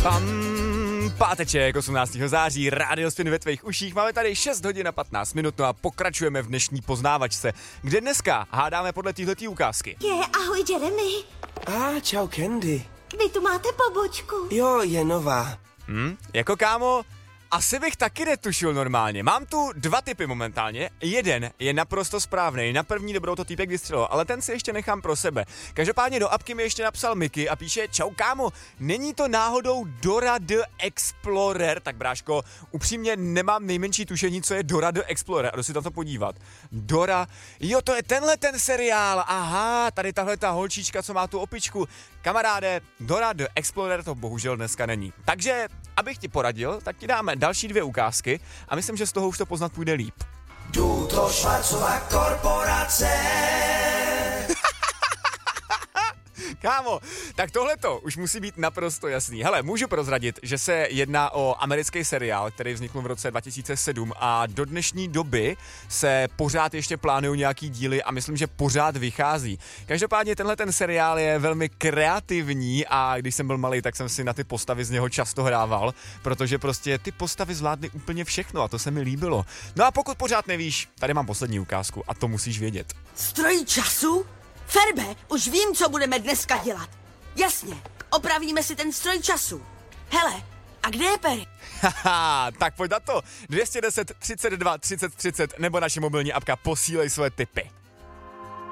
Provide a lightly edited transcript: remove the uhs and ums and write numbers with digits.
Páteček 18. září, Rádio Spin ve tvých uších, máme tady 6 hodin a 15 minut, no a pokračujeme v dnešní poznávačce, kde dneska hádáme podle téhletý ukázky. Ahoj Jeremy. Čau Candy. Vy tu máte pobočku. Jo, je nová. Jako kámo, asi bych taky netušil normálně. Mám tu 2 typy momentálně. Jeden je naprosto správný. Na první dobrou to týpek vystřelil, ale ten si ještě nechám pro sebe. Každopádně do apky mi ještě napsal Miky a píše: čau kámo, není to náhodou Dora the Explorer? Tak bráško, upřímně nemám nejmenší tušení, co je Dora the Explorer. A jdu si na to podívat. Dora, jo, to je tenhle ten seriál. Aha, tady tahle ta holčička, co má tu opičku. Kamaráde, Dora the Explorer to bohužel dneska není. Takže, abych ti poradil, tak ti dáme další 2 ukázky a myslím, že z toho už to poznat půjde líp. Tuto Schwarzová korporace. Kámo, tak tohleto už musí být naprosto jasný. Hele, můžu prozradit, že se jedná o americký seriál, který vznikl v roce 2007 a do dnešní doby se pořád ještě plánují nějaký díly a myslím, že pořád vychází. Každopádně tenhle ten seriál je velmi kreativní a když jsem byl malý, tak jsem si na ty postavy z něho často hrával, protože prostě ty postavy zvládly úplně všechno a to se mi líbilo. No a pokud pořád nevíš, tady mám poslední ukázku a to musíš vědět. Stroj času? Ferbe, už vím, co budeme dneska dělat. Jasně, opravíme si ten stroj času. Hele, a kde je Perry? Haha, tak pojď na to. 210 32 30 30 nebo naše mobilní apka, posílej své tipy.